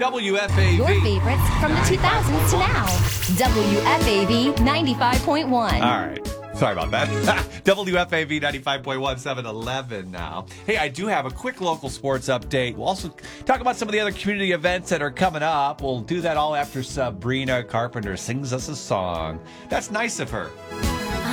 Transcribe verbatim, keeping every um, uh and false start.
W F A V. Your favorites from the two thousands to now. W F A V ninety-five point one. All right. Sorry about that. W F A V ninety-five point one, seven eleven now. Hey, I do have a quick local sports update. We'll also talk about some of the other community events that are coming up. We'll do that all after Sabrina Carpenter sings us a song. That's nice of her.